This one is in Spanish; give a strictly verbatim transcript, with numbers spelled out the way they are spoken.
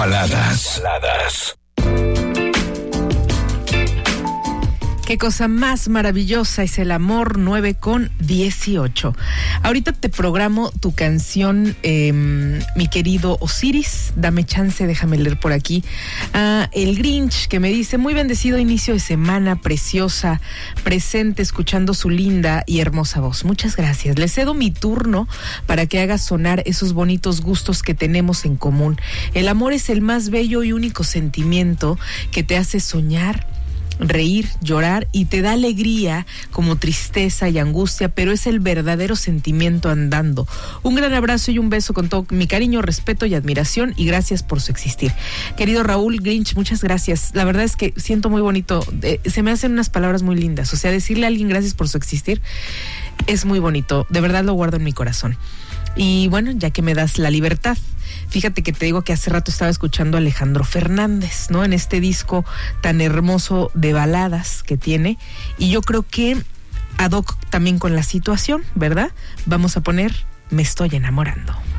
Baladas. Baladas. Qué cosa más maravillosa es el amor. Nueve con dieciocho. Ahorita te programo tu canción, eh, mi querido Osiris. Dame chance, déjame leer por aquí. Ah, el Grinch, que me dice: muy bendecido inicio de semana, preciosa, presente, escuchando su linda y hermosa voz. Muchas gracias. Le cedo mi turno para que haga sonar esos bonitos gustos que tenemos en común. El amor es el más bello y único sentimiento que te hace soñar, reír, llorar y te da alegría como tristeza y angustia, pero es el verdadero sentimiento andando. Un gran abrazo y un beso con todo mi cariño, respeto y admiración, y gracias por su existir. Querido Raúl Grinch, muchas gracias. La verdad es que siento muy bonito, eh, se me hacen unas palabras muy lindas, o sea, decirle a alguien gracias por su existir es muy bonito, de verdad lo guardo en mi corazón. Y bueno, ya que me das la libertad, fíjate que te digo que hace rato estaba escuchando a Alejandro Fernández, ¿no? En este disco tan hermoso de baladas que tiene, y yo creo que ad hoc también con la situación, ¿verdad? Vamos a poner Me estoy enamorando.